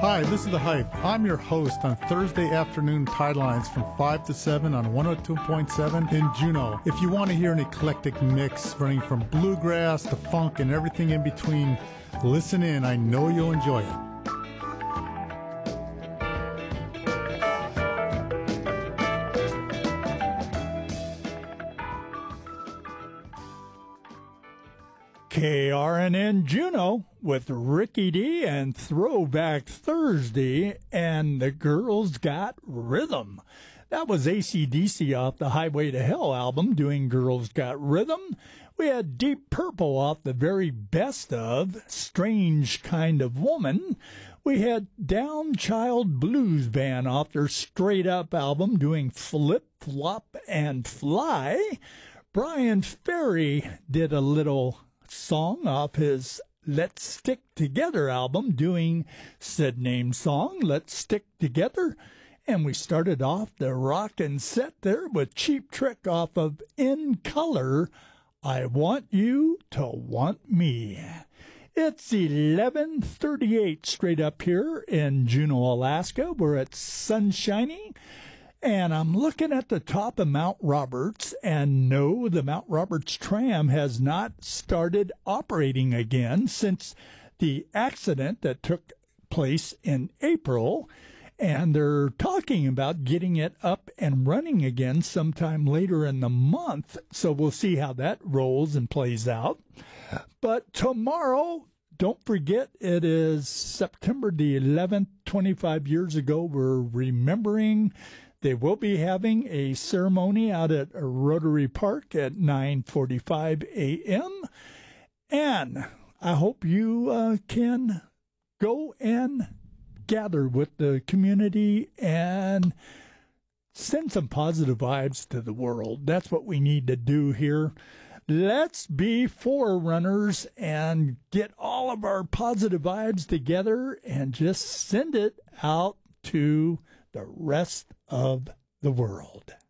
Hi, this is The Hype. I'm your host on Thursday afternoon Tidelines from 5 to 7 on 102.7 in Juneau. If you want to hear an eclectic mix running from bluegrass to funk and everything in between, listen in. I know you'll enjoy it. KRNN Juneau with Ricky D and Throwback Thursday and the Girls Got Rhythm. That was AC/DC off the Highway to Hell album doing Girls Got Rhythm. We had Deep Purple off the very best of Strange Kind of Woman. We had Down Child Blues Band off their Straight Up album doing Flip, Flop, and Fly. Brian Ferry did a little song off his Let's Stick Together album doing said name song, Let's Stick Together. And we started off the rockin' set there with Cheap Trick off of In Color, I Want You to Want Me. It's 11:38 straight up here in Juneau, Alaska. We're at sunshiny. And I'm looking at the top of Mount Roberts, and no, the Mount Roberts tram has not started operating again since the accident that took place in April. And they're talking about getting it up and running again sometime later in the month. So we'll see how that rolls and plays out. But tomorrow, don't forget, it is September the 11th, 25 years ago. We're remembering. They will be having a ceremony out at Rotary Park at 9:45 a.m. And I hope you can go and gather with the community and send some positive vibes to the world. That's what we need to do here. Let's be forerunners and get all of our positive vibes together and just send it out to the rest of the world.